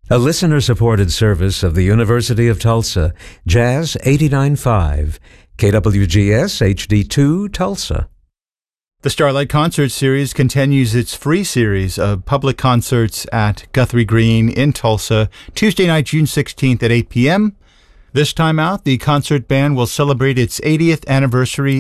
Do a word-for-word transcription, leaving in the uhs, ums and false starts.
A listener-supported service of the University of Tulsa, Jazz eighty-nine point five, K W G S H D two, Tulsa. The Starlight Concert Series continues its free series of public concerts at Guthrie Green in Tulsa, Tuesday night, June sixteenth at eight p.m. This time out, the concert band will celebrate its eightieth anniversary